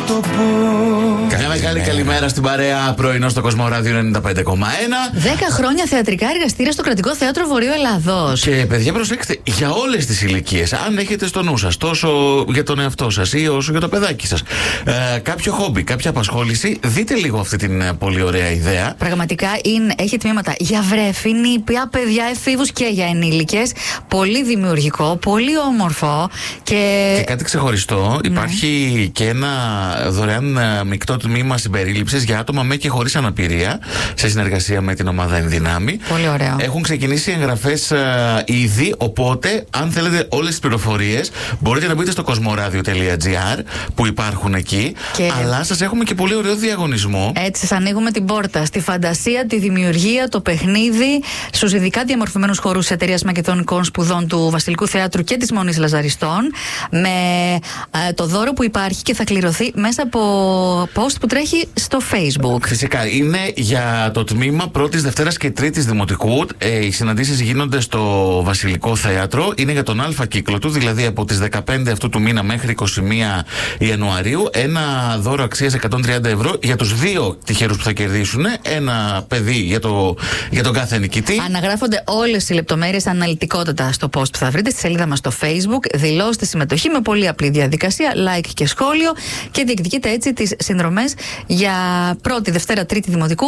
το πώς. Μια μεγάλη καλημέρα στην παρέα. Πρωινό στο Κοσμοράδιο 95,1. 10 χρόνια θεατρικά εργαστήρια στο Κρατικό Θέατρο Βορείου Ελλάδος. Και παιδιά, προσέξτε, για όλες τις ηλικίες, αν έχετε στο νου σας, τόσο για τον εαυτό σας ή όσο για το παιδάκι σας, κάποιο χόμπι, κάποια απασχόληση, δείτε λίγο αυτή την πολύ ωραία ιδέα. Πραγματικά έχει τμήματα για βρέφη, νήπια, παιδιά, εφήβους και για ενήλικες. Πολύ δημιουργικό, πολύ όμορφο. Και κάτι ξεχωριστό, υπάρχει και ένα δωρεάν μεικτό τμήμα συμπερίληψης για άτομα με και χωρίς αναπηρία, σε συνεργασία με την ομάδα Ενδυνάμει. Πολύ ωραίο. Έχουν ξεκινήσει εγγραφές ήδη, οπότε αν θέλετε όλες τις πληροφορίες μπορείτε να μπείτε στο cosmoradio.gr που υπάρχουν εκεί. Αλλά σας έχουμε και πολύ ωραίο διαγωνισμό. Έτσι, σας ανοίγουμε την πόρτα στη φαντασία, τη δημιουργία, το παιχνίδι, στους ειδικά διαμορφωμένους χορούς της Εταιρείας Μακεδονικών Σπουδών του Βασιλικού Θεάτρου και της Μονής Λαζαριστών, με το δώρο που υπάρχει και θα κληρωθεί μέσα από post που τρέχει στο Facebook. Φυσικά είναι για το τμήμα πρώτης, Δευτέρας και Τρίτης Δημοτικού. Οι συναντήσεις γίνονται στο Βασιλικό Θέατρο. Είναι για τον Α κύκλο του, δηλαδή από τις 15 αυτού του μήνα μέχρι 21 Ιανουαρίου. Ένα δώρο αξίας 130 ευρώ για τους δύο τυχερούς που θα κερδίσουν. Ένα παιδί για τον κάθε νικητή. Αναγράφονται όλες οι λεπτομέρειες αναλυτικότατα στο post που θα βρείτε στη σελίδα μας στο Facebook. Δηλώστε συμμετοχή με πολύ απλή διαδικασία, like και σχόλιο, και διεκδικείτε έτσι τις συνδρομές για πρώτη, Δευτέρα, Τρίτη Δημοτικού,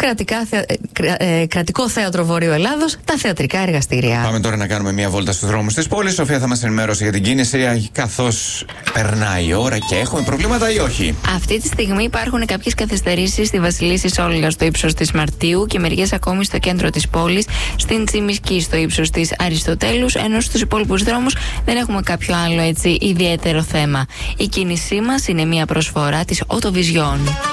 Κρατικό Θέατρο Βορείου Ελλάδος, τα θεατρικά εργαστήρια. Πάμε τώρα να κάνουμε μια βόλτα στους δρόμους της πόλης. Σοφία θα μας ενημερώσει για την κίνηση καθώς περνάει η ώρα και έχουμε προβλήματα ή όχι. Αυτή τη στιγμή υπάρχουν κάποιες καθυστερήσεις στη Βασιλίσσης Όλγας στο ύψος της Μαρτίου και μερικές ακόμη στο κέντρο της πόλης, στην Τσιμισκή στο ύψος της Αριστοτέλους, ενώ στους υπόλοιπους δρόμους δεν έχουμε κάποιο άλλο έτσι ιδιαίτερο θέμα. Η κίνησή μας είναι μια προσφορά της Autovision.